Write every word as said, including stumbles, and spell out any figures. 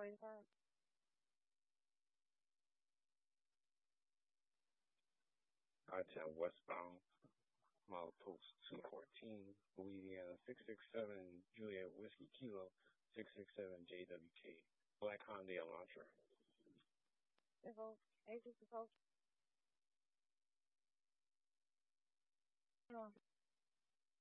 calling from? I-ten westbound, milepost two fourteen, Louisiana six six seven, Juliet Whiskey Kilo six six seven J W K, Black Hyundai Elantra. Evolve. Agent Evolve.